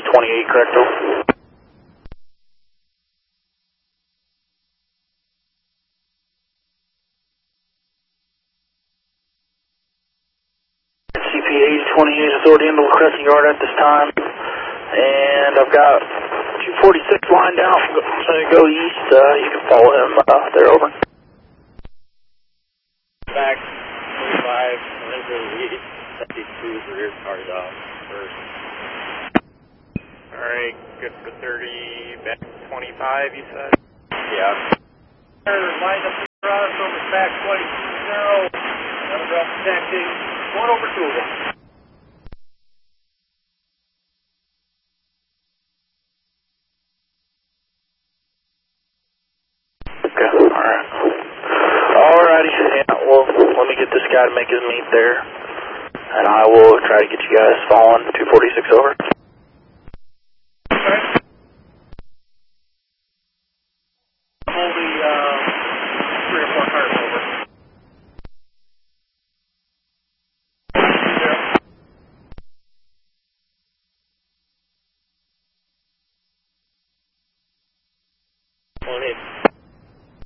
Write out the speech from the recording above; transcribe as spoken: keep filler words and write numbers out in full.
twenty-eight, correct, over? C P eight twenty-eight authority into Crescent Yard at this time, and I've got two forty-six lined out, so go east, uh, you can follow him, uh, there, over. Back twenty-five, and then go east, seventy-two, rear cars off, first. Alright, good for thirty, back twenty-five, you said? Yeah. Line up for us over back twenty-two zero, that'll drop detecting, one over two of them. Okay, alright. Alrighty, yeah, well, let me get this guy to make his meet there, and I will try to get you guys following two forty-six, over. Okay.